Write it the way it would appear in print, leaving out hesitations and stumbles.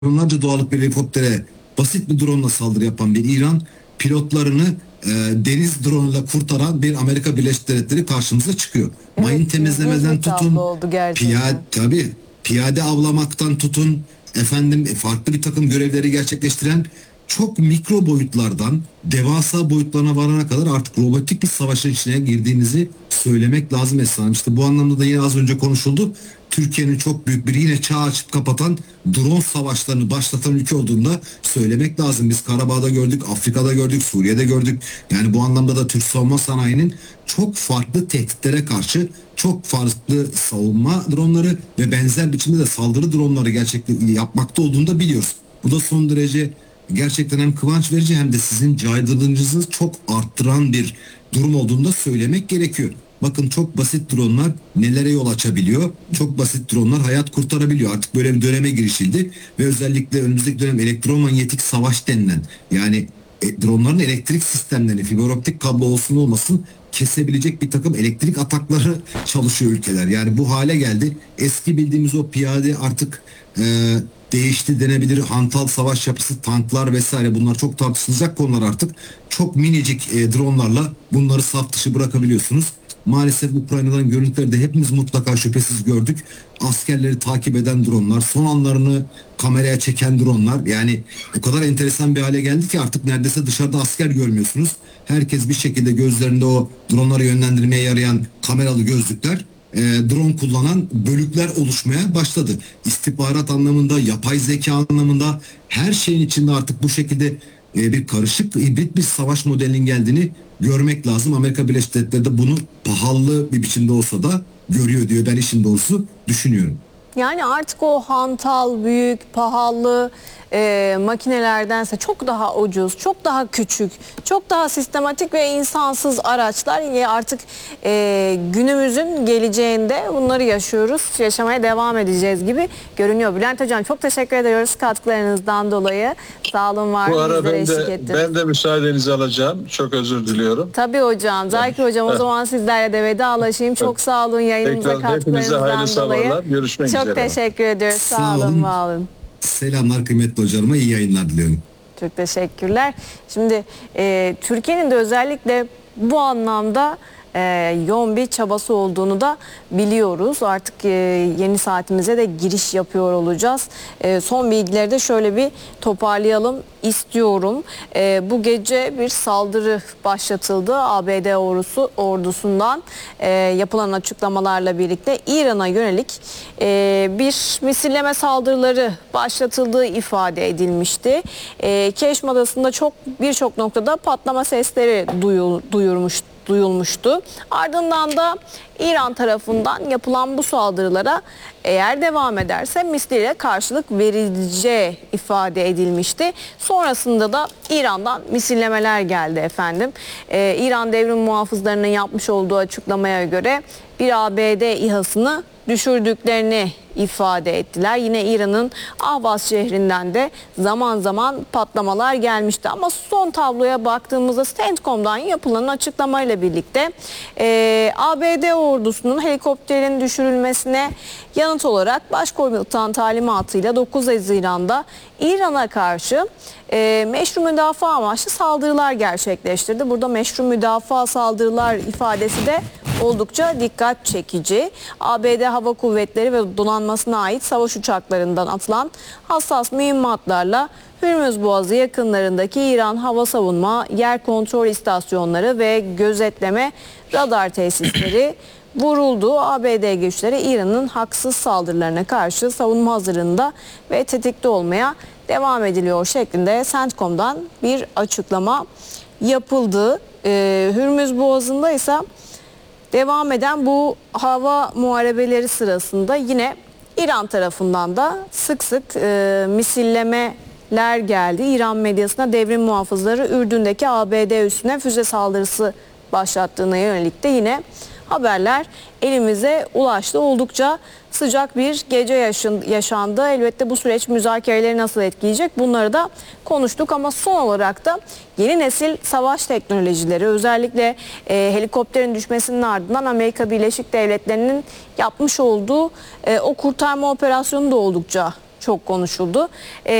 milyonlarca dolarlık bir helikoptere basit bir drone saldırı yapan bir İran pilotlarını deniz drone'uyla kurtaran bir Amerika Birleşik Devletleri karşımıza çıkıyor. Mayın Evet, ilginç temizlemeden bir tablo tutun, oldu gerçekten. piyade avlamaktan tutun, efendim farklı bir takım görevleri gerçekleştiren çok mikro boyutlardan devasa boyutlarına varana kadar artık robotik bir savaşın içine girdiğimizi söylemek lazım Esra Hanım. İşte bu anlamda da yine az önce konuşuldu. Türkiye'nin çok büyük bir yine çağ açıp kapatan drone savaşlarını başlatan ülke olduğunu da söylemek lazım. Biz Karabağ'da gördük, Afrika'da gördük, Suriye'de gördük. Yani bu anlamda da Türk savunma sanayinin çok farklı tehditlere karşı çok farklı savunma dronları ve benzer biçimde de saldırı dronları gerçekten yapmakta olduğunu da biliyoruz. Bu da son derece gerçekten hem kıvanç verici hem de sizin caydırıcınızı çok arttıran bir durum olduğunu da söylemek gerekiyor. Bakın çok basit dronlar nelere yol açabiliyor. Çok basit dronlar hayat kurtarabiliyor. Artık böyle bir döneme girişildi ve özellikle önümüzdeki dönem elektromanyetik savaş denilen yani dronların elektrik sistemlerini fiber optik kablo olsun olmasın kesebilecek bir takım elektrik atakları çalışıyor ülkeler. Yani bu hale geldi. Eski bildiğimiz o piyade artık değişti denebilir. Hantal savaş yapısı, tanklar vesaire bunlar çok tartışılacak konular artık. Çok minicik dronlarla bunları saf dışı bırakabiliyorsunuz. Maalesef Ukrayna'dan görüntüleri de hepimiz mutlaka şüphesiz gördük. Askerleri takip eden dronlar, son anlarını kameraya çeken dronlar. Yani o kadar enteresan bir hale geldi ki artık neredeyse dışarıda asker görmüyorsunuz. Herkes bir şekilde gözlerinde o dronları yönlendirmeye yarayan kameralı gözlükler, drone kullanan bölükler oluşmaya başladı. İstihbarat anlamında, yapay zeka anlamında her şeyin içinde artık bu şekilde bir karışık hibrit bir savaş modelinin geldiğini görmek lazım. Amerika Birleşik Devletleri de bunu pahalı bir biçimde olsa da görüyor diyor. Ben işin doğrusu düşünüyorum. Yani artık o hantal, büyük, pahalı makinelerdense çok daha ucuz, çok daha küçük, çok daha sistematik ve insansız araçlar yine artık günümüzün geleceğinde bunları yaşıyoruz, yaşamaya devam edeceğiz gibi görünüyor. Bülent Hocam çok teşekkür ediyoruz katkılarınızdan dolayı. Sağ olun, var Bu olun, ara bizlere ben eşlik de, ettiniz. ben de müsaadenizi alacağım. Çok özür diliyorum. Tabii hocam. Zaki hocam o zaman sizlerle de vedalaşayım. Çok sağ olun yayınımıza Tekrar hepinize hayırlı katkılarınızdan dolayı. sabahlar. Görüşmek üzere. Çok teşekkür ediyoruz. Sağ olun, var olun. Selamlar kıymetli hocama, iyi yayınlar diliyorum. Çok teşekkürler. Şimdi Türkiye'nin de özellikle bu anlamda yoğun bir çabası olduğunu da biliyoruz. Artık yeni saatimize de giriş yapıyor olacağız. Son bilgileri de şöyle bir toparlayalım istiyorum. Bu gece bir saldırı başlatıldı. ABD ordusundan yapılan açıklamalarla birlikte İran'a yönelik bir misilleme saldırıları başlatıldığı ifade edilmişti. Keşm Adası'nda birçok noktada patlama sesleri duyulmuştu. Ardından da İran tarafından yapılan bu saldırılara eğer devam ederse misliyle karşılık verileceği ifade edilmişti. Sonrasında da İran'dan misillemeler geldi efendim. İran devrim muhafızlarının yapmış olduğu açıklamaya göre bir ABD İHA'sını düşürdüklerini ifade ettiler. Yine İran'ın Ahvaz şehrinden de zaman zaman patlamalar gelmişti. Ama son tabloya baktığımızda CENTCOM'dan yapılan açıklamayla birlikte ABD ordusunun helikopterin düşürülmesine yanıt olarak Başkomutan talimatıyla 9 Haziran'da İran'a karşı meşru müdafaa amaçlı saldırılar gerçekleştirdi. Burada meşru müdafaa saldırılar ifadesi de oldukça dikkat çekici. ABD Hava Kuvvetleri ve donanmasına ait savaş uçaklarından atılan hassas mühimmatlarla Hürmüz Boğazı yakınlarındaki İran hava savunma, yer kontrol istasyonları ve gözetleme radar tesisleri vuruldu. ABD güçleri İran'ın haksız saldırılarına karşı savunma hazırlığında ve tetikte olmaya devam ediliyor şeklinde CENTCOM'dan bir açıklama yapıldı. Hürmüz Boğazı'nda ise devam eden bu hava muharebeleri sırasında yine İran tarafından da sık sık misillemeler geldi. İran medyasına devrim muhafızları Ürdün'deki ABD üssüne füze saldırısı başlattığına yönelik de yine haberler elimize ulaştı. Oldukça sıcak bir gece yaşandı. Elbette bu süreç müzakereleri nasıl etkileyecek bunları da konuştuk ama son olarak da yeni nesil savaş teknolojileri, özellikle helikopterin düşmesinin ardından Amerika Birleşik Devletleri'nin yapmış olduğu o kurtarma operasyonu da oldukça çok konuşuldu.